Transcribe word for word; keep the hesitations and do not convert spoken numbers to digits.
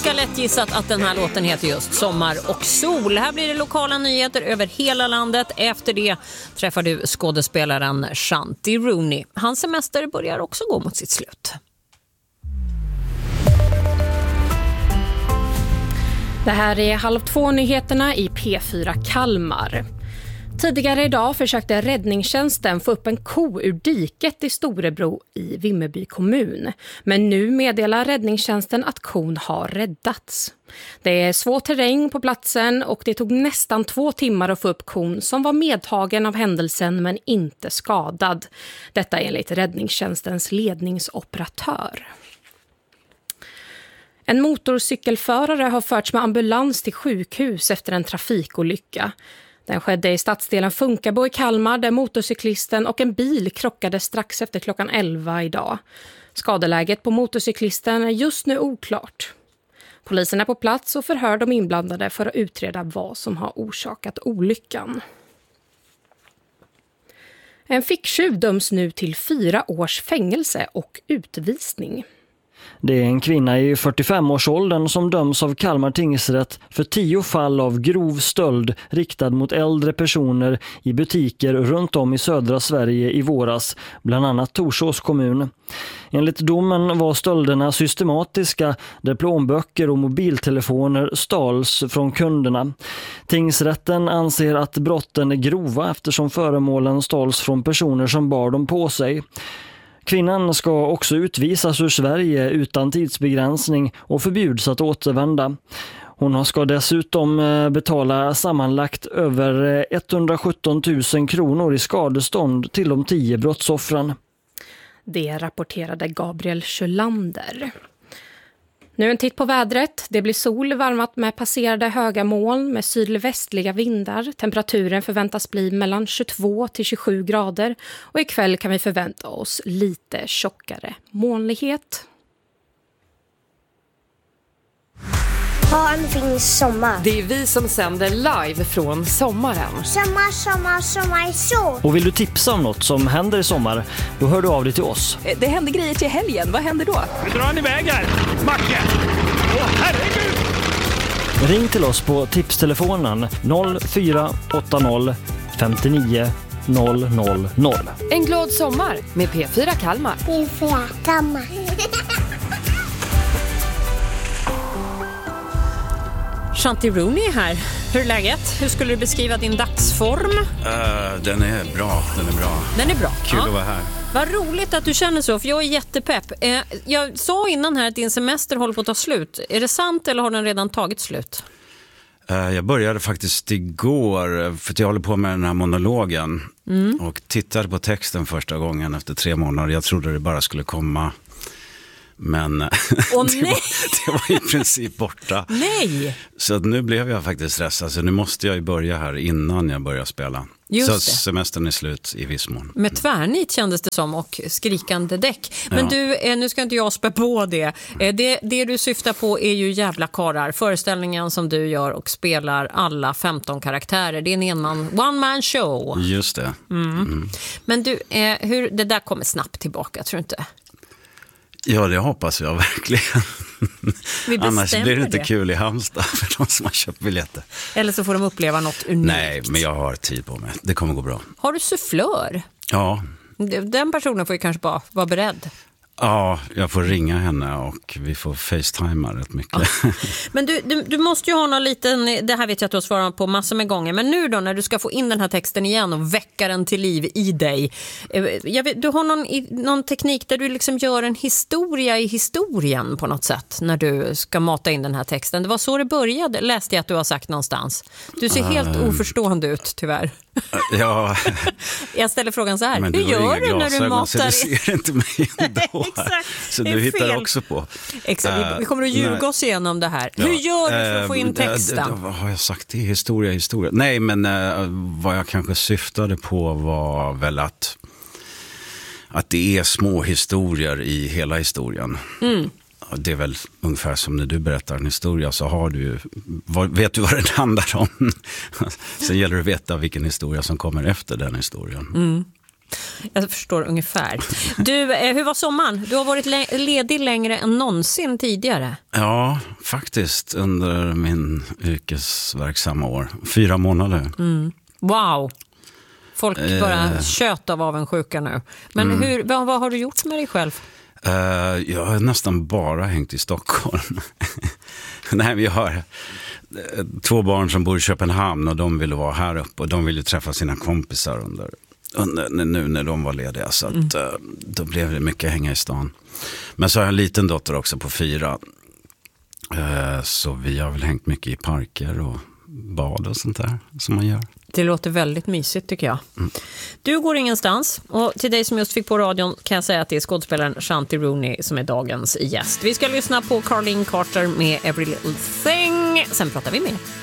ganska lätt gissat att den här låten heter just Sommar och sol. Här blir det lokala nyheter över hela landet. Efter det träffar du skådespelaren Shanti Rooney. Hans semester börjar också gå mot sitt slut. Det här är Halv två-nyheterna i P fyra Kalmar. Tidigare idag försökte räddningstjänsten få upp en ko ur diket i Storebro i Vimmerby kommun. Men nu meddelar räddningstjänsten att kon har räddats. Det är svår terräng på platsen och det tog nästan två timmar att få upp kon som var medtagen av händelsen men inte skadad. Detta enligt räddningstjänstens ledningsoperatör. En motorcykelförare har förts med ambulans till sjukhus efter en trafikolycka. Den skedde i stadsdelen Funkabo i Kalmar där motorcyklisten och en bil krockade strax efter klockan elva idag. Skadeläget på motorcyklisten är just nu oklart. Polisen är på plats och förhör de inblandade för att utreda vad som har orsakat olyckan. En ficktjuv döms nu till fyra års fängelse och utvisning. Det är en kvinna i fyrtiofem-årsåldern som döms av Kalmar tingsrätt för tio fall av grov stöld riktad mot äldre personer i butiker runt om i södra Sverige i våras, bland annat Torsås kommun. Enligt domen var stölderna systematiska där plånböcker och mobiltelefoner stals från kunderna. Tingsrätten anser att brotten är grova eftersom föremålen stals från personer som bar dem på sig. Kvinnan ska också utvisas ur Sverige utan tidsbegränsning och förbjuds att återvända. Hon ska dessutom betala sammanlagt över etthundrasjutton tusen kronor i skadestånd till de tio brottsoffren. Det rapporterade Gabriel Sjölander. Nu en titt på vädret. Det blir sol varmat med passerade höga moln med sydvästliga vindar. Temperaturen förväntas bli mellan tjugotvå till tjugosju grader. Och ikväll kan vi förvänta oss lite tjockare molnighet. Barn finns sommar. Det är vi som sänder live från sommaren. Sommar, sommar, sommar, sol. Och vill du tipsa om något som händer i sommar, då hör du av dig till oss. Det händer grejer till helgen. Vad händer då? Vi drar en iväg här. Macke! Åh, herregud! Ring till oss på tipstelefonen noll fyra åtta noll fem nio noll noll noll. En glad sommar med P fyra Kalmar. P fyra Kalmar. Shanti Rooney här. Hur är läget? Hur skulle du beskriva din dagsform? Uh, den är bra, den är bra. Den är bra. Kul ja. att vara här. Vad roligt att du känner så, för jag är jättepepp. Eh, jag sa innan här att din semester håller på att ta slut. Är det sant eller har den redan tagit slut? Uh, jag började faktiskt igår, för att jag håller på med den här monologen. Mm. Och tittade på texten första gången efter tre månader. Jag trodde det bara skulle komma... Men oh, det, var, det var i princip borta. Nej. Så att nu blev jag faktiskt stressad. Så nu måste jag ju börja här innan jag börjar spela. Just så det. Semestern är slut i viss mån. Med tvärnit kändes det som och skrikande däck. Men ja. du, nu ska inte jag spä på det. det. Det du syftar på är ju Jävla karlar. Föreställningen som du gör och spelar alla femton karaktärer. Det är en enman, one man show. Just det. Mm. Mm. Men du, hur, det där kommer snabbt tillbaka, tror du inte? Ja, det hoppas jag verkligen. Annars blir det inte det. Kul i Halmstad för de som har köpt biljetter. Eller så får de uppleva något unikt. Nej, men jag har tid på mig. Det kommer gå bra. Har du sufflör? Ja. Den personen får ju kanske bara vara beredd. Ja, jag får ringa henne och vi får facetimea rätt mycket. Ja. Men du, du, du måste ju ha någon liten, det här vet jag att du har svarat på massor med gånger, men nu då när du ska få in den här texten igen och väcka den till liv i dig. Jag vet, du har någon, någon teknik där du liksom gör en historia i historien på något sätt när du ska mata in den här texten. Det var så det började, läste jag att du har sagt någonstans. Du ser helt uh, oförstående ut, tyvärr. Ja. Jag ställer frågan så här, men hur gör du när du matar? Så du ser inte mig ändå. Exakt, så du hittar fel. Också på. Exakt, uh, vi kommer att ljuga nej. oss igenom det här. Ja. Hur gör du för att få in texten? Uh, vad har jag sagt? Det är historia, historia. Nej, men uh, vad jag kanske syftade på var väl att att det är små historier i hela historien. Mm. Det är väl ungefär som när du berättar en historia så har du vad, vet du vad det handlar om. Sen gäller det att veta vilken historia som kommer efter den historien. Mm. Jag förstår ungefär. Du, eh, hur var sommaren? Du har varit le- ledig längre än någonsin tidigare. Ja, faktiskt under min yrkesverksamma år. Fyra månader. Mm. Wow! Folk Eh. bara tjöt av avundsjuka nu. Men Mm. hur, vad, vad har du gjort med dig själv? Uh, jag har nästan bara hängt i Stockholm. Nej, vi har två barn som bor i Köpenhamn och de ville vara här uppe och de ville träffa sina kompisar under, under nu när de var lediga, så att, mm. uh, då blev det mycket hänga i stan. Men så har jag en liten dotter också på fyra, uh, så vi har väl hängt mycket i parker och bad och sånt där som man gör. Det låter väldigt mysigt tycker jag. Mm. Du går ingenstans, och till dig som just fick på radion kan jag säga att det är skådespelaren Shanti Rooney som är dagens gäst. Vi ska lyssna på Carlene Carter med Every Little Thing. Sen pratar vi mer.